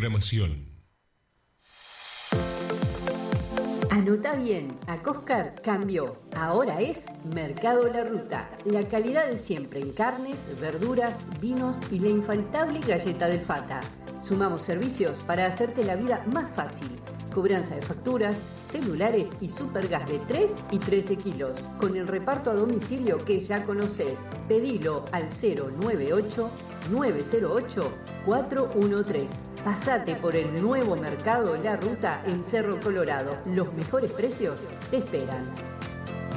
programación. Anota bien, Acoscar cambió. Ahora es Mercado La Ruta. La calidad de siempre en carnes, verduras, vinos y la infaltable galleta del Fata. Sumamos servicios para hacerte la vida más fácil. Cobranza de facturas, celulares y supergas de 3 y 13 kilos. Con el reparto a domicilio que ya conoces. Pedilo al 098-908-413. Pasate por el nuevo Mercado La Ruta en Cerro Colorado. Los mejores precios te esperan.